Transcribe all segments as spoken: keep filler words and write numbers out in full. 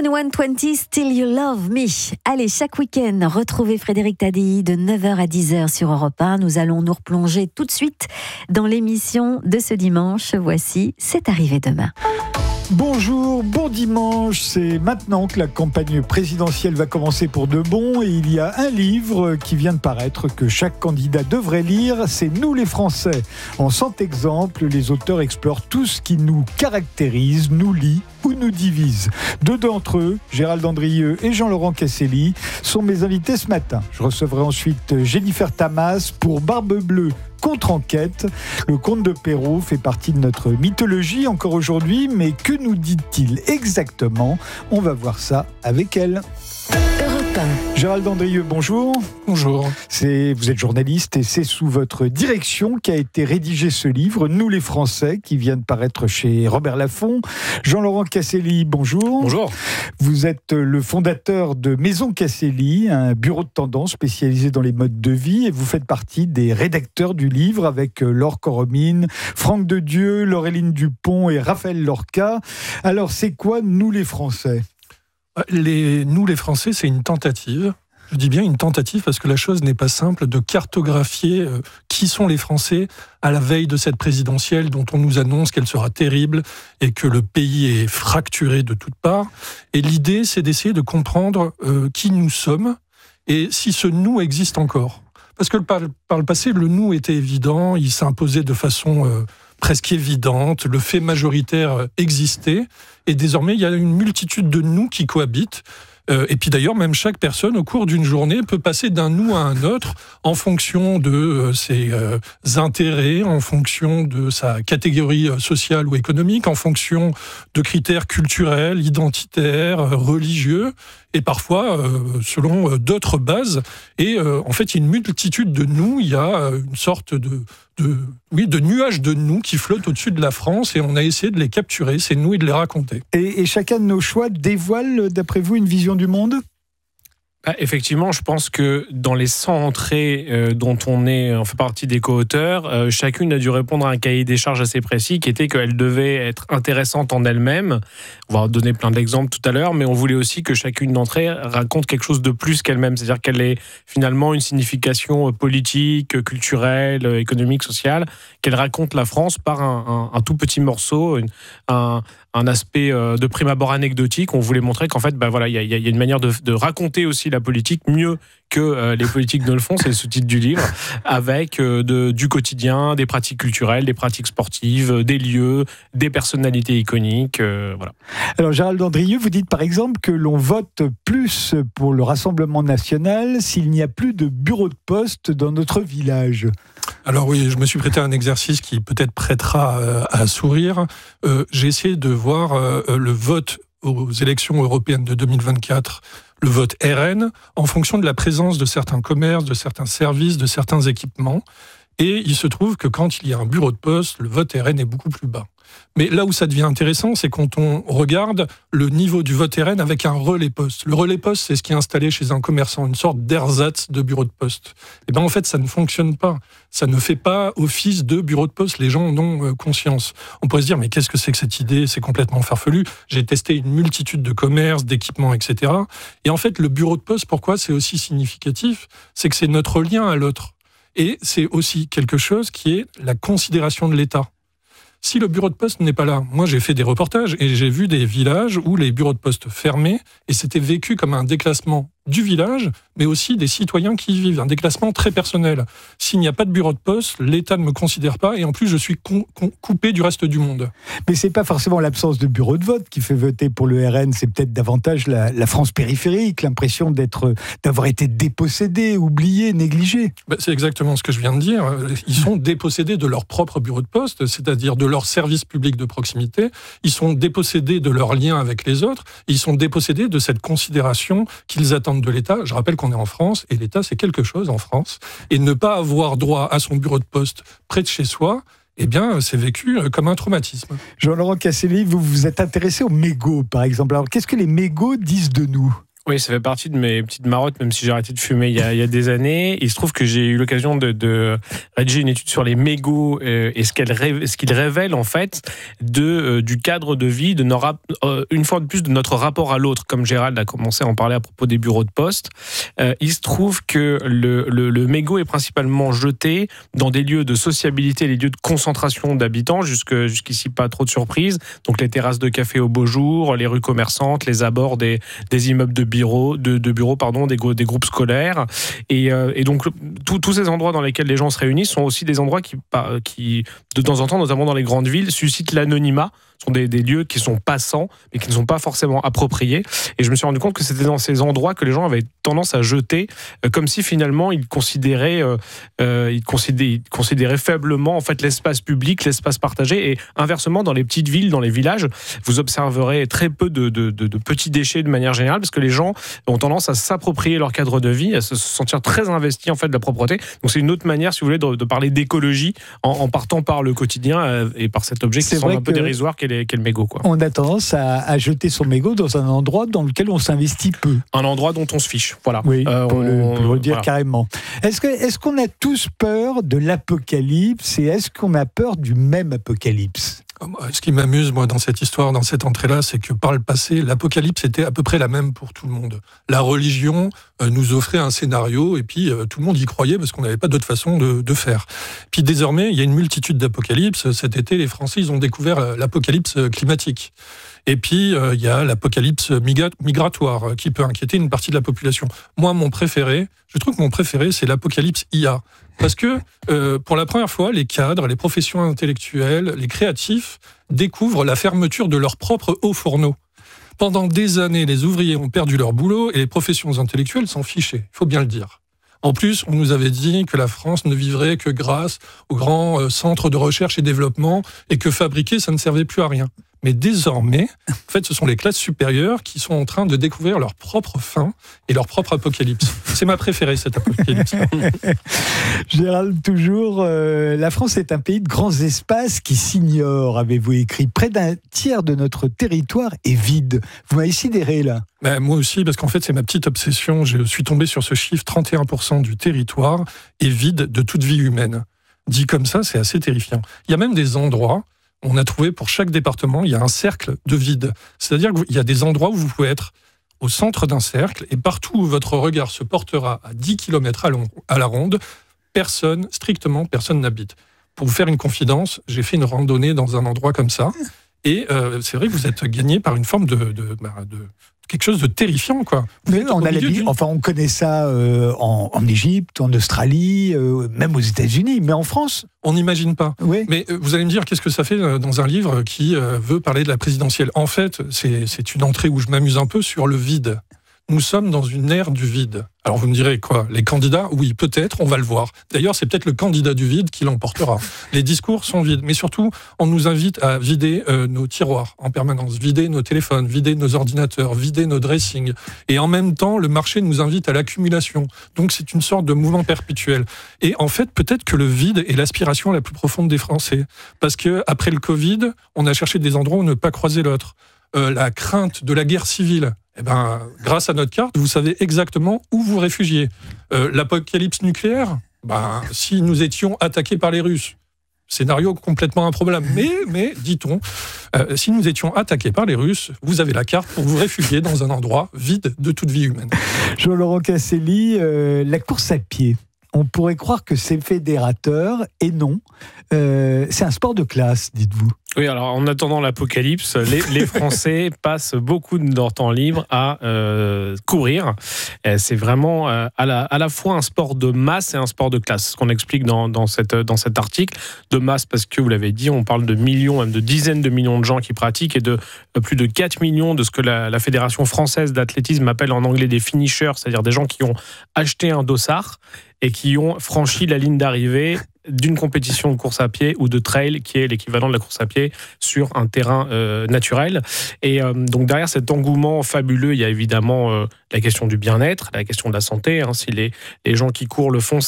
vingt vingt, Still You Love Me. Allez, chaque week-end, retrouvez Frédéric Tadei de neuf heures à dix heures sur Europe un. Nous allons nous replonger tout de suite dans l'émission de ce dimanche. Voici C'est arrivé demain. Bonjour, bon dimanche, c'est maintenant que la campagne présidentielle va commencer pour de bon et il y a un livre qui vient de paraître que chaque candidat devrait lire, c'est Nous les Français. En cent exemples, les auteurs explorent tout ce qui nous caractérise, nous lie ou nous divise. Deux d'entre eux, Gérald Andrieux et Jean-Laurent Casselli, sont mes invités ce matin. Je recevrai ensuite Jennifer Tamas pour Barbe Bleue contre-enquête. Le comte de Perrault fait partie de notre mythologie encore aujourd'hui, mais que nous dit-il exactement ? On va voir ça avec elle. Gérald Andrieux, bonjour. Bonjour. C'est, vous êtes journaliste et c'est sous votre direction qu'a été rédigé ce livre, Nous les Français, qui vient de paraître chez Robert Laffont. Jean-Laurent Casselli, bonjour. Bonjour. Vous êtes le fondateur de Maison Casselli, un bureau de tendance spécialisé dans les modes de vie, et vous faites partie des rédacteurs du livre avec Laure Coromine, Franck Dedieu, Laureline Dupont et Raphaël Lorca. Alors, c'est quoi Nous les Français ? Les, nous les Français, c'est une tentative. Je dis bien une tentative parce que la chose n'est pas simple de cartographier euh, qui sont les Français à la veille de cette présidentielle dont on nous annonce qu'elle sera terrible et que le pays est fracturé de toutes parts. Et l'idée, c'est d'essayer de comprendre euh, qui nous sommes et si ce nous existe encore. Parce que par, par le passé, le nous était évident, il s'imposait de façon euh, presque évidente, le fait majoritaire existait, et désormais il y a une multitude de nous qui cohabitent. Euh, et puis d'ailleurs, même chaque personne, au cours d'une journée, peut passer d'un nous à un autre en fonction de euh, ses euh, intérêts, en fonction de sa catégorie euh, sociale ou économique, en fonction de critères culturels, identitaires, euh, religieux, et parfois euh, selon euh, d'autres bases. Et euh, en fait, il y a une multitude de nous, il y a euh, une sorte de, de, oui, de nuages de nous qui flottent au-dessus de la France, et on a essayé de les capturer, ces nous, et de les raconter. Et, et chacun de nos choix dévoile, d'après vous, une vision du monde ? Bah, effectivement, je pense que dans les cent entrées euh, dont on est, on fait partie des co-auteurs, euh, chacune a dû répondre à un cahier des charges assez précis qui était qu'elle devait être intéressante en elle-même. On va donner plein d'exemples tout à l'heure, mais on voulait aussi que chacune d'entre elles raconte quelque chose de plus qu'elle-même, c'est-à-dire qu'elle ait finalement une signification politique, culturelle, économique, sociale, qu'elle raconte la France par un, un, un tout petit morceau, une, un un aspect euh, de prime abord anecdotique. On voulait montrer qu'en fait, bah, voilà, il y, y a une manière de, de raconter aussi la politique mieux que euh, les politiques ne le font, c'est le sous-titre du livre, avec euh, de, du quotidien, des pratiques culturelles, des pratiques sportives, des lieux, des personnalités iconiques. Euh, voilà. Alors Gérald Andrieux, vous dites par exemple que l'on vote plus pour le Rassemblement national s'il n'y a plus de bureau de poste dans notre village. Alors oui, je me suis prêté à un exercice qui peut-être prêtera euh, à sourire. Euh, j'ai essayé de voir euh, le vote aux élections européennes de deux mille vingt-quatre, le vote R N, en fonction de la présence de certains commerces, de certains services, de certains équipements. Et il se trouve que quand il y a un bureau de poste, le vote R N est beaucoup plus bas. Mais là où ça devient intéressant, c'est quand on regarde le niveau du vote R N avec un relais poste. Le relais poste, c'est ce qui est installé chez un commerçant, une sorte d'ersatz de bureau de poste. Et bien en fait, ça ne fonctionne pas. Ça ne fait pas office de bureau de poste. Les gens en ont conscience. On pourrait se dire, mais qu'est-ce que c'est que cette idée ? C'est complètement farfelu. J'ai testé une multitude de commerces, d'équipements, et cetera. Et en fait, le bureau de poste, pourquoi c'est aussi significatif ? C'est que c'est notre lien à l'autre. Et c'est aussi quelque chose qui est la considération de l'État. Si le bureau de poste n'est pas là, moi j'ai fait des reportages et j'ai vu des villages où les bureaux de poste fermaient et c'était vécu comme un déclassement du village, mais aussi des citoyens qui y vivent, un déclassement très personnel. S'il n'y a pas de bureau de poste, l'État ne me considère pas et en plus je suis con, con, coupé du reste du monde. Mais c'est pas forcément l'absence de bureau de vote qui fait voter pour le R N, c'est peut-être davantage la, la France périphérique, l'impression d'être, d'avoir été dépossédé, oublié, négligé. Ben, c'est exactement ce que je viens de dire. Ils sont dépossédés de leur propre bureau de poste, c'est-à-dire de leur service public de proximité. Ils sont dépossédés de leur lien avec les autres. Ils sont dépossédés de cette considération qu'ils attendent de l'État. Je rappelle qu'on est en France et l'État, c'est quelque chose en France. Et ne pas avoir droit à son bureau de poste près de chez soi, eh bien, c'est vécu comme un traumatisme. Jean-Laurent Casselli, vous vous êtes intéressé aux mégots, par exemple. Alors, qu'est-ce que les mégots disent de nous ? Oui, ça fait partie de mes petites marottes, même si j'ai arrêté de fumer il y a, il y a des années. Il se trouve que j'ai eu l'occasion de, de rédiger une étude sur les mégots euh, et ce, qu'elle ré, ce qu'ils révèlent en fait de, euh, du cadre de vie, de nos rap, euh, une fois de plus de notre rapport à l'autre, comme Gérald a commencé à en parler à propos des bureaux de poste. Euh, il se trouve que le, le, le mégot est principalement jeté dans des lieux de sociabilité, les lieux de concentration d'habitants, jusque, jusqu'ici pas trop de surprises, donc les terrasses de café au beau jour, les rues commerçantes, les abords des, des immeubles de bureaux, de, de bureaux pardon, des, des groupes scolaires. Et, euh, et donc, tous ces endroits dans lesquels les gens se réunissent sont aussi des endroits qui, qui, de temps en temps, notamment dans les grandes villes, suscitent l'anonymat. Ce sont des, des lieux qui sont passants, mais qui ne sont pas forcément appropriés. Et je me suis rendu compte que c'était dans ces endroits que les gens avaient tendance à jeter, euh, comme si finalement ils considéraient, euh, euh, ils considéraient, ils considéraient faiblement en fait l'espace public, l'espace partagé. Et inversement, dans les petites villes, dans les villages, vous observerez très peu de, de, de, de petits déchets de manière générale, parce que les gens ont tendance à s'approprier leur cadre de vie, à se sentir très investis en fait de la propreté. Donc c'est une autre manière, si vous voulez, de, de parler d'écologie en, en partant par le quotidien euh, et par cet objet qui C'est semble un peu que... dérisoire qu'est le mégot, quoi. On a tendance à, à jeter son mégot dans un endroit dans lequel on s'investit peu. Un endroit dont on se fiche, voilà. Oui, euh, pour, on, le, pour le dire voilà. carrément. Est-ce que, est-ce qu'on a tous peur de l'apocalypse et est-ce qu'on a peur du même apocalypse ? Ce qui m'amuse, moi, dans cette histoire, dans cette entrée-là, c'est que par le passé, l'apocalypse était à peu près la même pour tout le monde. La religion euh, nous offrait un scénario et puis euh, tout le monde y croyait parce qu'on n'avait pas d'autre façon de, de faire. Puis désormais, il y a une multitude d'apocalypses. Cet été, les Français, ils ont découvert euh, l'apocalypse climatique. Et puis, euh, il y a l'apocalypse migra- migratoire euh, qui peut inquiéter une partie de la population. Moi, mon préféré, je trouve que mon préféré, c'est l'apocalypse I A. Parce que, euh, pour la première fois, les cadres, les professions intellectuelles, les créatifs découvrent la fermeture de leurs propres hauts fourneaux. Pendant des années, les ouvriers ont perdu leur boulot et les professions intellectuelles s'en fichaient, il faut bien le dire. En plus, on nous avait dit que la France ne vivrait que grâce aux grands euh, centres de recherche et développement et que fabriquer, ça ne servait plus à rien. Mais désormais, en fait, ce sont les classes supérieures qui sont en train de découvrir leur propre fin et leur propre apocalypse. C'est ma préférée, cette apocalypse. Gérald, toujours, euh, la France est un pays de grands espaces qui s'ignorent, avez-vous écrit. Près d'un tiers de notre territoire est vide. Vous m'avez sidéré, là. Ben, moi aussi, parce qu'en fait, c'est ma petite obsession. Je suis tombé sur ce chiffre, trente et un pour cent du territoire est vide de toute vie humaine. Dit comme ça, c'est assez terrifiant. Il y a même des endroits, on a trouvé pour chaque département, il y a un cercle de vide. C'est-à-dire qu'il y a des endroits où vous pouvez être au centre d'un cercle et partout où votre regard se portera à dix kilomètres à la ronde, personne, strictement personne n'habite. Pour vous faire une confidence, j'ai fait une randonnée dans un endroit comme ça et euh, c'est vrai que vous êtes gagné par une forme de... de, de quelque chose de terrifiant, quoi. Mais on a l'habitude, enfin, on connaît ça euh, en, en Égypte, en Australie, euh, même aux États-Unis, mais en France, on n'imagine pas. Oui. Mais euh, vous allez me dire, qu'est-ce que ça fait euh, dans un livre qui euh, veut parler de la présidentielle ? En fait, c'est, c'est une entrée où je m'amuse un peu sur le vide. Nous sommes dans une ère du vide. Alors vous me direz quoi ? Les candidats ? Oui, peut-être, on va le voir. D'ailleurs, c'est peut-être le candidat du vide qui l'emportera. Les discours sont vides, mais surtout, on nous invite à vider euh, nos tiroirs en permanence, vider nos téléphones, vider nos ordinateurs, vider nos dressings. Et en même temps, le marché nous invite à l'accumulation. Donc c'est une sorte de mouvement perpétuel. Et en fait, peut-être que le vide est l'aspiration la plus profonde des Français. Parce que après le Covid, on a cherché des endroits où ne pas croiser l'autre. Euh, la crainte de la guerre civile, eh ben, grâce à notre carte, vous savez exactement où vous réfugiez. Euh, l'apocalypse nucléaire, ben, si nous étions attaqués par les Russes, scénario complètement improbable, mais, mais dit-on, euh, si nous étions attaqués par les Russes, vous avez la carte pour vous réfugier dans un endroit vide de toute vie humaine. Jean-Laurent Casselli, euh, la course à pied, on pourrait croire que c'est fédérateur, et non. Euh, c'est un sport de classe, dites-vous. Oui, alors en attendant l'apocalypse, les, les Français passent beaucoup de leur temps libre à euh, courir. Et c'est vraiment euh, à, la, à la fois un sport de masse et un sport de classe. Ce qu'on explique dans, dans, cette, dans cet article. De masse parce que, vous l'avez dit, on parle de millions, même de dizaines de millions de gens qui pratiquent et de euh, plus de quatre millions de ce que la, la Fédération française d'athlétisme appelle en anglais des finishers, c'est-à-dire des gens qui ont acheté un dossard et qui ont franchi la ligne d'arrivée d'une compétition de course à pied ou de trail qui est l'équivalent de la course à pied sur un terrain euh, naturel. Et euh, donc derrière cet engouement fabuleux, il y a évidemment euh, la question du bien-être, la question de la santé. Hein. Si les, les gens qui courent le font, c'est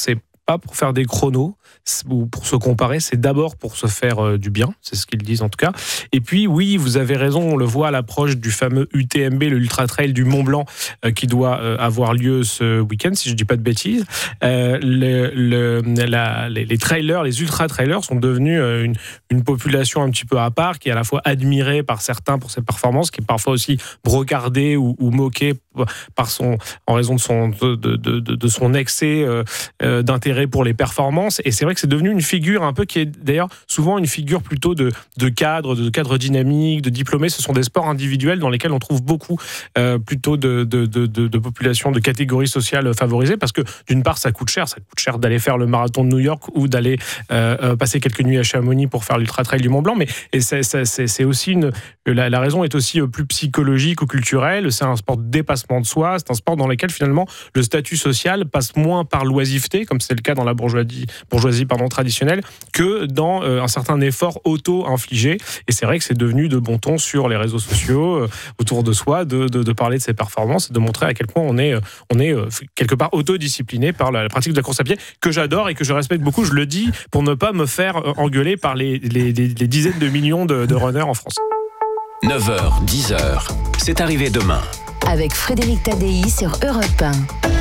pas pour faire des chronos ou pour se comparer, c'est d'abord pour se faire euh, du bien, c'est ce qu'ils disent en tout cas. Et puis oui, vous avez raison, on le voit à l'approche du fameux U T M B, le Ultra Trail du Mont Blanc, euh, qui doit euh, avoir lieu ce week-end, si je ne dis pas de bêtises. Euh, le, le, la, les, les trailers, les ultra trailers sont devenus euh, une, une population un petit peu à part, qui est à la fois admirée par certains pour ses performances, qui est parfois aussi brocardée ou, ou moquée par son, en raison de son, de, de, de, de son excès euh, euh, d'intérêt pour les performances. Et c'est vrai que c'est devenu une figure un peu qui est d'ailleurs souvent une figure plutôt de, de cadre, de cadre dynamique, de diplômés. Ce sont des sports individuels dans lesquels on trouve beaucoup euh, plutôt de, de, de, de, de populations, de catégories sociales favorisées, parce que d'une part ça coûte cher, ça coûte cher d'aller faire le marathon de New York ou d'aller euh, euh, passer quelques nuits à Chamonix pour faire l'ultra trail du Mont Blanc, mais et c'est, c'est, c'est aussi une, la, la raison est aussi plus psychologique ou culturelle. C'est un sport de dépassement de soi, c'est un sport dans lequel finalement le statut social passe moins par l'oisiveté, comme c'est le cas dans la bourgeoisie, bourgeoisie pardon, traditionnelle, que dans euh, un certain effort auto-infligé. Et c'est vrai que c'est devenu de bon ton sur les réseaux sociaux, euh, autour de soi, de, de, de parler de ses performances, de montrer à quel point on est, on est euh, quelque part autodiscipliné par la, la pratique de la course à pied, que j'adore et que je respecte beaucoup. Je le dis pour ne pas me faire euh, engueuler par les, les, les, les dizaines de millions de, de runners en France. neuf heures, dix heures, c'est arrivé demain. Avec Frédéric Tadei sur Europe un.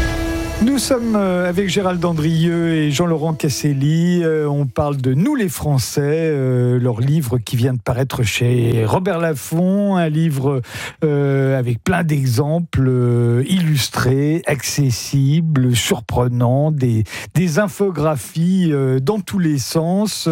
Nous sommes avec Gérald Andrieux et Jean-Laurent Casselli. On parle de Nous les Français, leur livre qui vient de paraître chez Robert Laffont, un livre avec plein d'exemples illustrés, accessibles, surprenants, des, des infographies dans tous les sens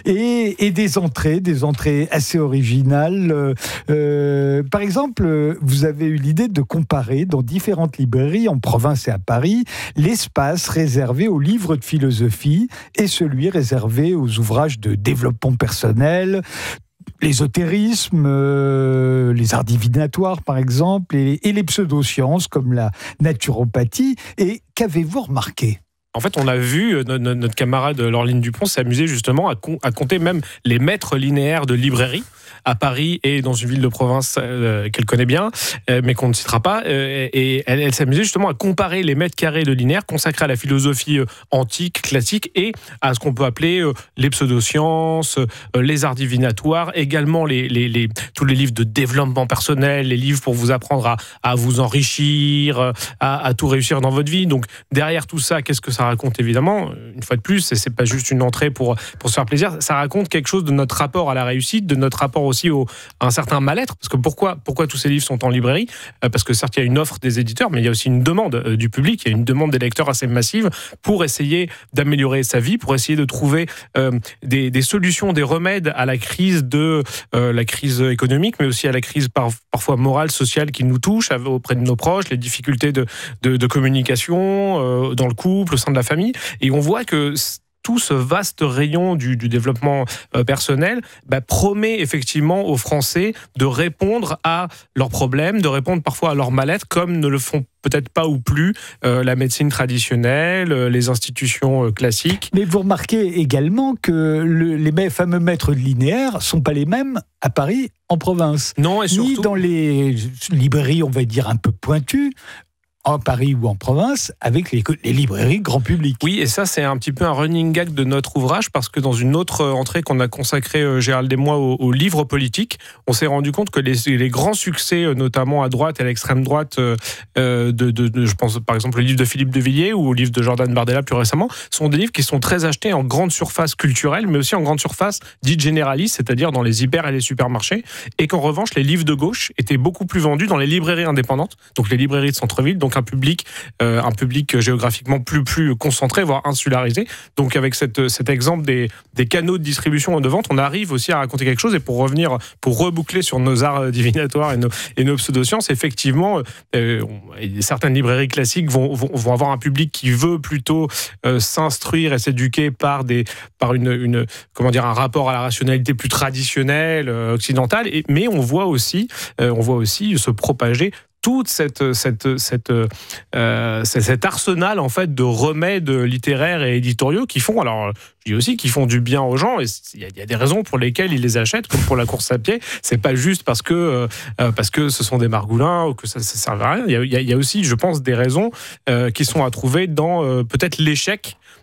et, et des entrées, des entrées assez originales. Euh, par exemple, vous avez eu l'idée de comparer dans différentes librairies en province et à Paris l'espace réservé aux livres de philosophie et celui réservé aux ouvrages de développement personnel, l'ésotérisme, euh, les arts divinatoires par exemple, et, et les pseudosciences comme la naturopathie. Et qu'avez-vous remarqué ? En fait, on a vu notre, notre camarade Laureline Dupont s'amuser justement à, con, à compter même les mètres linéaires de librairie à Paris et dans une ville de province euh, qu'elle connaît bien, euh, mais qu'on ne citera pas. Euh, et elle, elle s'amusait justement à comparer les mètres carrés de linéaire consacrés à la philosophie euh, antique, classique, et à ce qu'on peut appeler euh, les pseudosciences, euh, les arts divinatoires, également les, les, les, tous les livres de développement personnel, les livres pour vous apprendre à, à vous enrichir, à, à tout réussir dans votre vie. Donc derrière tout ça, qu'est-ce que ça raconte évidemment ? Une fois de plus, et c'est pas juste une entrée pour, pour se faire plaisir, ça raconte quelque chose de notre rapport à la réussite, de notre rapport aussi au, à un certain mal-être. Parce que pourquoi, pourquoi tous ces livres sont en librairie ? Parce que certes, il y a une offre des éditeurs, mais il y a aussi une demande du public, il y a une demande des lecteurs assez massive pour essayer d'améliorer sa vie, pour essayer de trouver euh, des, des solutions, des remèdes à la crise de euh, la crise économique, mais aussi à la crise par, parfois morale, sociale qui nous touche auprès de nos proches, les difficultés de, de, de communication euh, dans le couple, au sein de la famille. Et on voit que tout ce vaste rayon du, du développement euh, personnel bah, promet effectivement aux Français de répondre à leurs problèmes, de répondre parfois à leur mal-être, comme ne le font peut-être pas ou plus euh, la médecine traditionnelle, euh, les institutions euh, classiques. Mais vous remarquez également que le, les fameux mètres linéaires ne sont pas les mêmes à Paris, en province. Non, et surtout... Ni dans les librairies, on va dire, un peu pointues, en Paris ou en province, avec les, les librairies grand public. Oui, et ça, c'est un petit peu un running gag de notre ouvrage, parce que dans une autre entrée qu'on a consacrée, Gérald et moi, au, au livre politique, on s'est rendu compte que les, les grands succès, notamment à droite et à l'extrême droite, euh, de, de, de, je pense par exemple au livre de Philippe de Villiers ou au livre de Jordan Bardella plus récemment, sont des livres qui sont très achetés en grande surface culturelle, mais aussi en grande surface dite généraliste, c'est-à-dire dans les hyper et les supermarchés, et qu'en revanche, les livres de gauche étaient beaucoup plus vendus dans les librairies indépendantes, donc les librairies de centre-ville, donc un public, euh, un public géographiquement plus, plus concentré, voire insularisé. Donc avec cette, cet exemple des, des canaux de distribution et de vente, on arrive aussi à raconter quelque chose. Et pour revenir, pour reboucler sur nos arts divinatoires et nos, et nos pseudosciences, effectivement, euh, certaines librairies classiques vont, vont, vont avoir un public qui veut plutôt euh, s'instruire et s'éduquer par, des, par une, une, comment dire, un rapport à la rationalité plus traditionnelle, euh, occidentale. Et, mais on voit aussi, euh, on voit aussi se propager toute cette, cette, cette, euh, cet arsenal en fait de remèdes littéraires et éditoriaux qui font, alors je dis aussi, qui font du bien aux gens. Et il y, y a des raisons pour lesquelles ils les achètent, comme pour la course à pied. C'est pas juste parce que euh, parce que ce sont des margoulins ou que ça, ça sert à rien. Il y a, il y a aussi, je pense, des raisons euh, qui sont à trouver dans euh, peut-être l'échec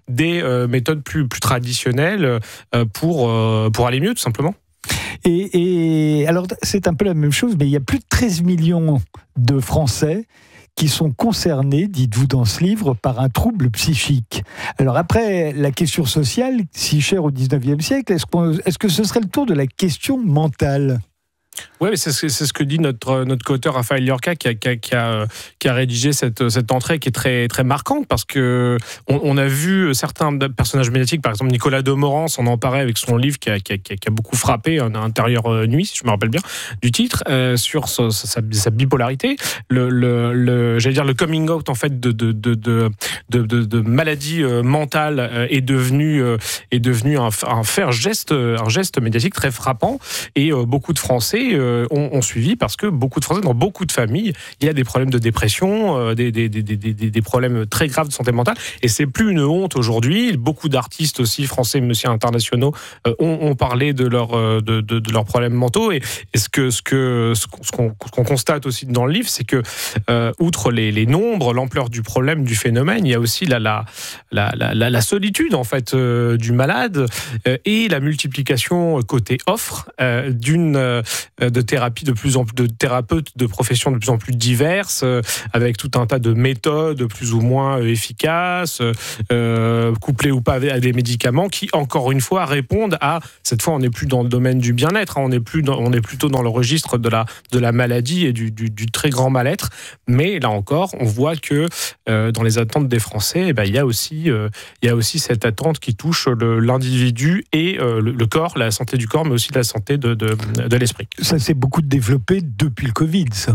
des euh, méthodes plus, plus traditionnelles euh, pour, euh, pour aller mieux, tout simplement. Et, et alors, c'est un peu la même chose, mais il y a plus de treize millions de Français qui sont concernés, dites-vous dans ce livre, par un trouble psychique. Alors après, la question sociale, si chère au dix-neuvième siècle, est-ce, qu'on, est-ce que ce serait le tour de la question mentale ? Oui, c'est, c'est ce que dit notre, notre co-auteur Raphaël Llorca qui a, qui a, qui a, qui a rédigé cette, cette entrée qui est très, très marquante parce qu'on on a vu certains personnages médiatiques, par exemple Nicolas Demorand s'en emparait avec son livre qui a, qui a, qui a beaucoup frappé, un intérieur nuit, si je me rappelle bien du titre, euh, sur sa, sa, sa bipolarité, le, le, le, j'allais dire le coming out en fait de, de, de, de, de, de, de maladie mentale est devenu, est devenu un, un faire geste, un geste médiatique très frappant et beaucoup de Français Euh, ont, ont suivi parce que beaucoup de Français, dans beaucoup de familles, il y a des problèmes de dépression, euh, des, des, des, des, des, des problèmes très graves de santé mentale. Et c'est plus une honte aujourd'hui. Beaucoup d'artistes aussi, français, mais aussi internationaux, euh, ont, ont parlé de, leur, euh, de, de, de leurs problèmes mentaux. Et, et ce, que, ce, que, ce, qu'on, ce qu'on constate aussi dans le livre, c'est que, euh, outre les, les nombres, l'ampleur du problème, du phénomène, il y a aussi la, la, la, la, la, la solitude en fait, euh, du malade euh, et la multiplication côté offre euh, d'une euh, de thérapie de plus en plus de thérapeutes de professions de plus en plus diverses euh, avec tout un tas de méthodes plus ou moins euh, efficaces euh, couplées ou pas à des médicaments qui encore une fois répondent à cette fois on n'est plus dans le domaine du bien-être hein, on est plus dans, on est plutôt dans le registre de la de la maladie et du, du, du très grand mal-être mais là encore on voit que euh, dans les attentes des Français eh ben, il y a aussi euh, il y a aussi cette attente qui touche le, l'individu et euh, le, le corps la santé du corps mais aussi la santé de, de, de l'esprit. Ça s'est beaucoup développé depuis le Covid, ça.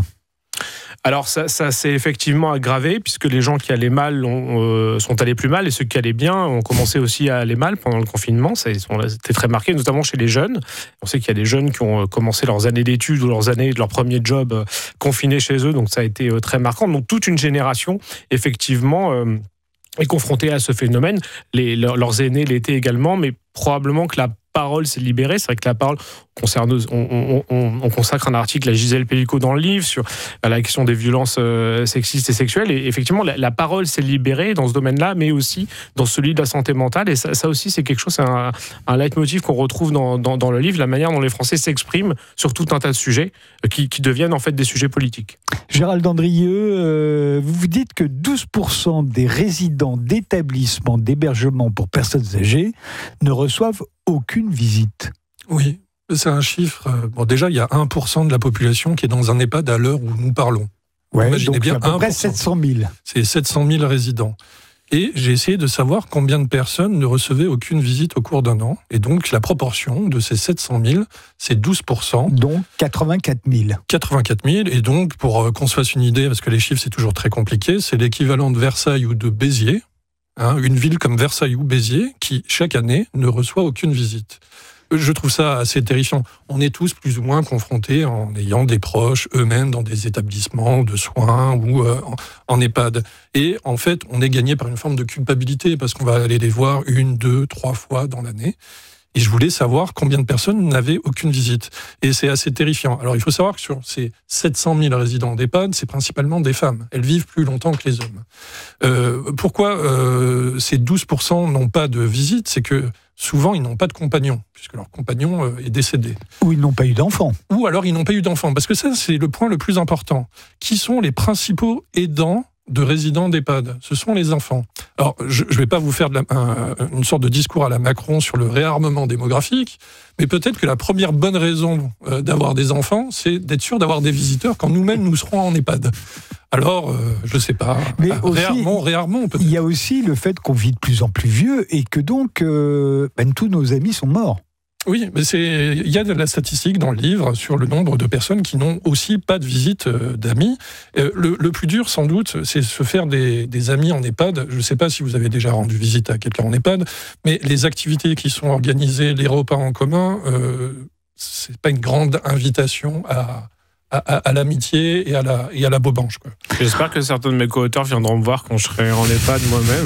Alors ça, ça s'est effectivement aggravé puisque les gens qui allaient mal ont, euh, sont allés plus mal et ceux qui allaient bien ont commencé aussi à aller mal pendant le confinement. Ça, c'était très marqué, notamment chez les jeunes. On sait qu'il y a des jeunes qui ont commencé leurs années d'études ou leurs années de leur premier job euh, confinés chez eux, donc ça a été euh, très marquant. Donc toute une génération, effectivement, euh, est confrontée à ce phénomène. Les, leurs, leurs aînés l'étaient également, mais probablement que la parole s'est libérée. C'est vrai que la parole concerne, on, on, on, on consacre un article à Gisèle Pellicot dans le livre sur la question des violences euh, sexistes et sexuelles. Et effectivement, la, la parole s'est libérée dans ce domaine-là, mais aussi dans celui de la santé mentale. Et ça, ça aussi, c'est quelque chose, c'est un, un leitmotiv qu'on retrouve dans, dans, dans le livre, la manière dont les Français s'expriment sur tout un tas de sujets euh, qui, qui deviennent en fait des sujets politiques. Gérald Andrieux, euh, vous vous dites que douze pour cent des résidents d'établissements d'hébergement pour personnes âgées ne reçoivent aucune visite. Oui, c'est un chiffre. Bon, déjà, il y a un pour cent de la population qui est dans un EHPAD à l'heure où nous parlons. Ouais, imaginez donc bien, à peu près sept cent mille. C'est sept cent mille résidents. Et j'ai essayé de savoir combien de personnes ne recevaient aucune visite au cours d'un an. Et donc, la proportion de ces sept cent mille, c'est douze pour cent. Donc, quatre-vingt-quatre mille. quatre-vingt-quatre mille. Et donc, pour qu'on se fasse une idée, parce que les chiffres, c'est toujours très compliqué, c'est l'équivalent de Versailles ou de Béziers. Hein, une ville comme Versailles ou Béziers qui, chaque année, ne reçoit aucune visite. Je trouve ça assez terrifiant. On est tous plus ou moins confrontés en ayant des proches eux-mêmes dans des établissements de soins ou euh, en, en EHPAD. Et en fait, on est gagné par une forme de culpabilité parce qu'on va aller les voir une, deux, trois fois dans l'année. Et je voulais savoir combien de personnes n'avaient aucune visite. Et c'est assez terrifiant. Alors, il faut savoir que sur ces sept cent mille résidents d'EHPAD, c'est principalement des femmes. Elles vivent plus longtemps que les hommes. Euh, pourquoi euh, ces douze pour cent n'ont pas de visite ? C'est que souvent, ils n'ont pas de compagnon, puisque leur compagnon euh, est décédé. Ou ils n'ont pas eu d'enfant. Ou alors, ils n'ont pas eu d'enfant. Parce que ça, c'est le point le plus important. Qui sont les principaux aidants de résidents d'EHPAD? Ce sont les enfants. Alors, je ne vais pas vous faire de la, un, une sorte de discours à la Macron sur le réarmement démographique, mais peut-être que la première bonne raison euh, d'avoir des enfants, c'est d'être sûr d'avoir des visiteurs quand nous-mêmes nous serons en EHPAD. Alors, euh, je ne sais pas, mais ah, aussi, réarmons, réarmons peut-être. Il y a aussi le fait qu'on vit de plus en plus vieux et que donc euh, ben, tous nos amis sont morts. Oui, mais c'est, il y a de la statistique dans le livre sur le nombre de personnes qui n'ont aussi pas de visite euh, d'amis. Euh, le, le plus dur, sans doute, c'est se faire des, des amis en EHPAD. Je ne sais pas si vous avez déjà rendu visite à quelqu'un en EHPAD, mais les activités qui sont organisées, les repas en commun, euh, c'est pas une grande invitation à, à, à, à l'amitié et à la, et à la bobanche, quoi. J'espère que certains de mes co-auteurs viendront me voir quand je serai en EHPAD moi-même.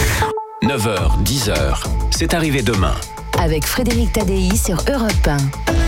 neuf heures, dix heures, c'est arrivé demain. Avec Frédéric Tadei sur Europe un.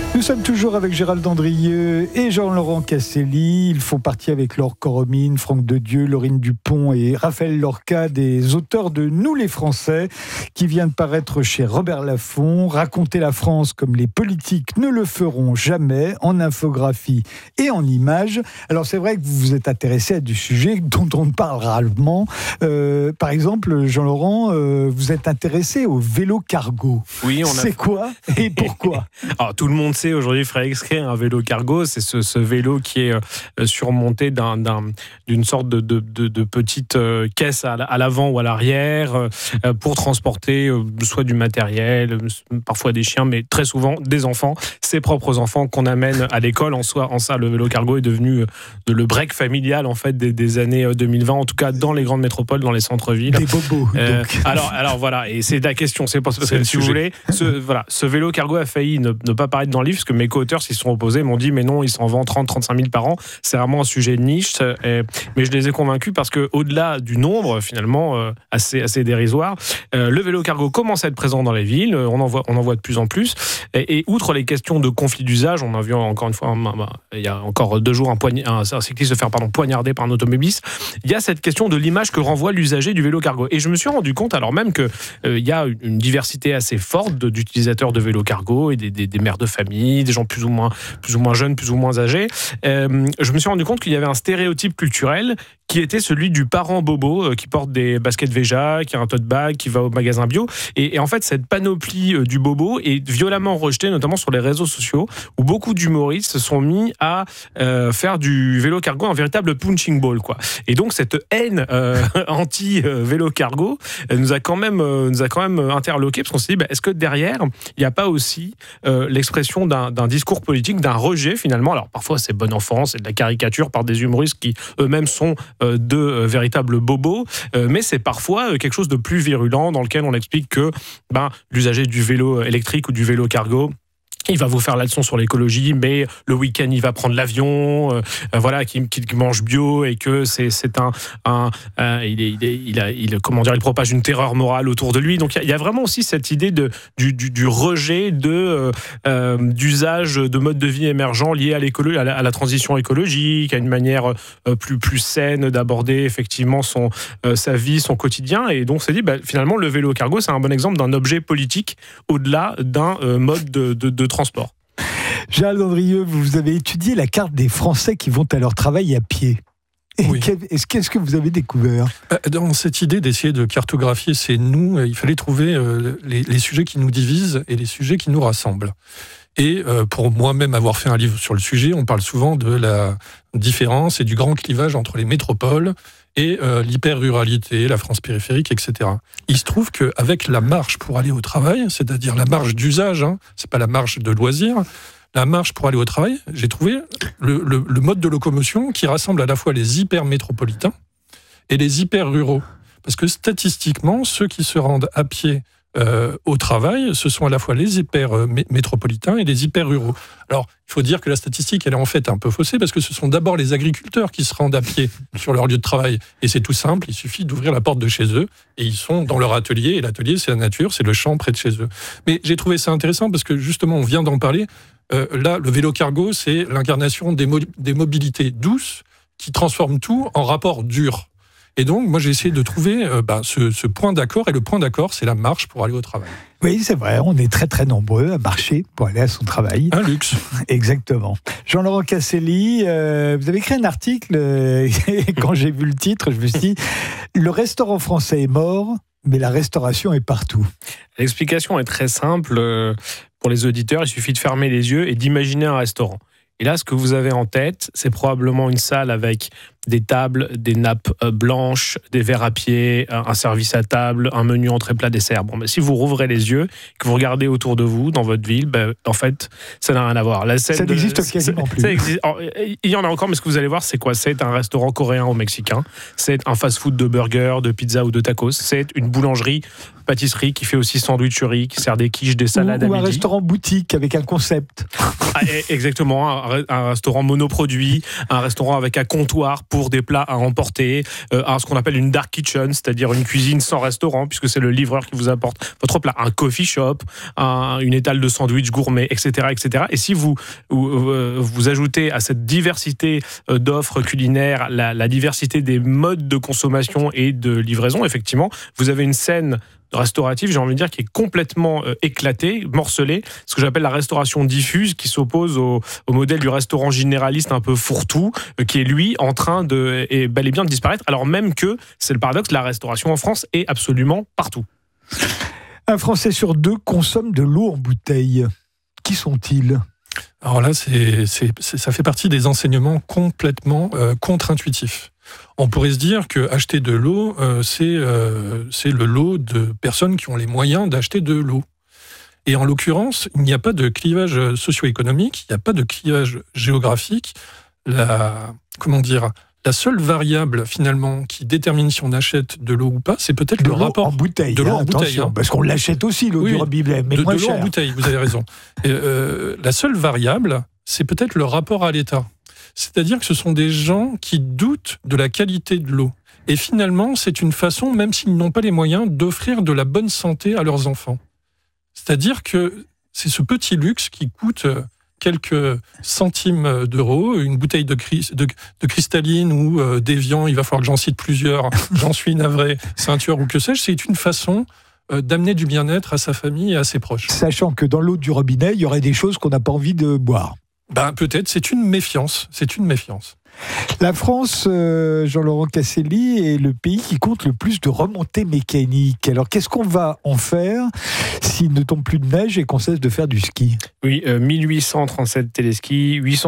Nous sommes toujours avec Gérald Andrieux et Jean-Laurent Casselli. Ils font partie avec Laure Coromine, Franck Dedieu, Laurine Dupont et Raphaël Lorca, des auteurs de Nous les Français, qui vient de paraître chez Robert Laffont. Raconter la France comme les politiques ne le feront jamais, en infographie et en images. Alors c'est vrai que vous vous êtes intéressé à du sujet dont on ne parle rarement. Euh, par exemple, Jean-Laurent, euh, vous êtes intéressé au vélo cargo. Oui, on a... C'est quoi et pourquoi? Alors tout le monde sait aujourd'hui, Frédéric, un vélo cargo, c'est ce, ce vélo qui est euh, surmonté d'un, d'un, d'une sorte de, de, de, de petite euh, caisse à, à l'avant ou à l'arrière euh, pour transporter euh, soit du matériel, euh, parfois des chiens, mais très souvent des enfants, ses propres enfants qu'on amène à l'école. En soi, en ça, le vélo cargo est devenu euh, le break familial en fait des, des années deux mille vingt, en tout cas dans les grandes métropoles, dans les centres-villes. Des bobos. Euh, alors, alors voilà, et c'est la question, c'est parce que si sujet. Vous voulez, ce, voilà, ce vélo cargo a failli ne, ne pas paraître dans le livre, parce que mes co-auteurs s'y sont opposés, m'ont dit mais non, il s'en vend trente à trente-cinq mille par an, c'est vraiment un sujet de niche, et, mais je les ai convaincus parce que au-delà du nombre finalement euh, assez, assez dérisoire, euh, le vélo cargo commence à être présent dans les villes, on en voit, on en voit de plus en plus, et, et outre les questions de conflit d'usage, on a vu encore une fois, un, un, il y a encore deux jours un, poign- un, un cycliste se faire pardon, poignarder par un automobiliste, il y a cette question de l'image que renvoie l'usager du vélo cargo, et je me suis rendu compte alors même qu'il euh, y a une diversité assez forte de, d'utilisateurs de vélo cargo et des, des, des mères de famille, des gens plus ou moins, plus ou moins jeunes, plus ou moins âgés. Euh, je me suis rendu compte qu'il y avait un stéréotype culturel qui était celui du parent bobo euh, qui porte des baskets Veja, qui a un tote bag, qui va au magasin bio. Et, et en fait, cette panoplie euh, du bobo est violemment rejetée, notamment sur les réseaux sociaux, où beaucoup d'humoristes se sont mis à euh, faire du vélo cargo un véritable punching ball, quoi. Et donc, cette haine euh, anti-vélo cargo euh, nous a quand même, euh, nous a quand même interloqués, parce qu'on s'est dit, bah, est-ce que derrière, il n'y a pas aussi euh, l'expression d'un, d'un discours politique, d'un rejet finalement. Alors parfois c'est bon enfant, c'est de la caricature par des humoristes qui eux-mêmes sont euh, de euh, véritables bobos, euh, mais c'est parfois euh, quelque chose de plus virulent dans lequel on explique que ben, l'usager du vélo électrique ou du vélo cargo, il va vous faire la leçon sur l'écologie, mais le week-end il va prendre l'avion, euh, voilà, qui, qui, qui mange bio et que c'est c'est un, un, un il est il est il a il comment dire il propage une terreur morale autour de lui. Donc il y, y a vraiment aussi cette idée de du du, du rejet de euh, d'usage de modes de vie émergents liés à l'écologie, à la, à la transition écologique, à une manière euh, plus plus saine d'aborder effectivement son euh, sa vie, son quotidien. Et donc on s'est dit bah, finalement le vélo cargo c'est un bon exemple d'un objet politique au-delà d'un euh, mode de, de, de transport. Gérald Andrieux, vous avez étudié la carte des Français qui vont à leur travail à pied. Et oui. Qu'est-ce que vous avez découvert? Dans cette idée d'essayer de cartographier ces nous, il fallait trouver les, les sujets qui nous divisent et les sujets qui nous rassemblent. Et pour moi-même avoir fait un livre sur le sujet, on parle souvent de la différence et du grand clivage entre les métropoles et euh, l'hyper-ruralité, la France périphérique, et cetera. Il se trouve qu'avec la marche pour aller au travail, c'est-à-dire la marche d'usage, hein, c'est pas la marche de loisir, la marche pour aller au travail, j'ai trouvé le, le, le mode de locomotion qui rassemble à la fois les hyper-métropolitains et les hyper-ruraux. Parce que statistiquement, ceux qui se rendent à pied Euh, au travail, ce sont à la fois les hyper-métropolitains et les hyper-ruraux. Alors, il faut dire que la statistique, elle est en fait un peu faussée, parce que ce sont d'abord les agriculteurs qui se rendent à pied sur leur lieu de travail. Et c'est tout simple, il suffit d'ouvrir la porte de chez eux, et ils sont dans leur atelier, et l'atelier, c'est la nature, c'est le champ près de chez eux. Mais j'ai trouvé ça intéressant, parce que justement, on vient d'en parler. Euh, là, le vélo cargo, c'est l'incarnation des, mo- des mobilités douces, qui transforment tout en rapport dur. Et donc, moi, j'ai essayé de trouver euh, bah, ce, ce point d'accord. Et le point d'accord, c'est la marche pour aller au travail. Oui, c'est vrai. On est très, très nombreux à marcher pour aller à son travail. Un luxe. Exactement. Jean-Laurent Casselli, euh, vous avez écrit un article. Euh, et quand j'ai vu le titre, je me suis dit, le restaurant français est mort, mais la restauration est partout. L'explication est très simple. Pour les auditeurs, il suffit de fermer les yeux et d'imaginer un restaurant. Et là, ce que vous avez en tête, c'est probablement une salle avec des tables, des nappes blanches, des verres à pied, un service à table, un menu entrée plat dessert. Bon, mais si vous rouvrez les yeux, que vous regardez autour de vous, dans votre ville, ben, en fait, ça n'a rien à voir. La scène ça n'existe de, quasiment plus. Ça existe, il y en a encore, mais ce que vous allez voir, c'est quoi? C'est un restaurant coréen ou mexicain, c'est un fast-food de burgers, de pizza ou de tacos, c'est une boulangerie, pâtisserie qui fait aussi sandwicherie, qui sert des quiches, des salades ou, à ou midi. un restaurant boutique avec un concept. Ah, exactement, un, un restaurant monoproduit, un restaurant avec un comptoir pour des plats à emporter, euh, à ce qu'on appelle une dark kitchen, c'est-à-dire une cuisine sans restaurant, puisque c'est le livreur qui vous apporte votre plat, un coffee shop, un, une étale de sandwich gourmet, et cetera, et cetera. Et si vous vous, vous ajoutez à cette diversité d'offres culinaires la, la diversité des modes de consommation et de livraison, effectivement, vous avez une scène restaurative, j'ai envie de dire, qui est complètement euh, éclatée, morcelée, ce que j'appelle la restauration diffuse, qui s'oppose au, au modèle du restaurant généraliste un peu fourre-tout, euh, qui est lui en train de, et bel et bien de disparaître, alors même que, c'est le paradoxe, la restauration en France est absolument partout. Un Français sur deux consomme de l'eau en bouteille. Qui sont-ils ? Alors là, c'est, c'est, c'est, ça fait partie des enseignements complètement euh, contre-intuitifs. On pourrait se dire que acheter de l'eau, euh, c'est, euh, c'est le lot de personnes qui ont les moyens d'acheter de l'eau. Et en l'occurrence, il n'y a pas de clivage socio-économique, il n'y a pas de clivage géographique. La, comment dire, la seule variable finalement qui détermine si on achète de l'eau ou pas, c'est peut-être de le l'eau rapport en bouteille. De l'eau hein, en bouteille, hein. Parce qu'on l'achète aussi, l'eau oui, du robinet, mais de, moins de l'eau cher. en bouteille, vous avez raison. Et, euh, la seule variable, c'est peut-être le rapport à l'État. C'est-à-dire que ce sont des gens qui doutent de la qualité de l'eau. Et finalement, c'est une façon, même s'ils n'ont pas les moyens, d'offrir de la bonne santé à leurs enfants. C'est-à-dire que c'est ce petit luxe qui coûte quelques centimes d'euros, une bouteille de, cri- de, de cristalline ou euh, d'Évian, il va falloir que j'en cite plusieurs, j'en suis navré, ceinture ou que sais-je, c'est une façon euh, d'amener du bien-être à sa famille et à ses proches. Sachant que dans l'eau du robinet, il y aurait des choses qu'on n'a pas envie de boire. Ben, peut-être, c'est une méfiance, c'est une méfiance. La France, euh, Jean-Laurent Casselli, est le pays qui compte le plus de remontées mécaniques. Alors, qu'est-ce qu'on va en faire s'il ne tombe plus de neige et qu'on cesse de faire du ski ? Oui, euh, mille huit cent trente-sept téléskis, huit cent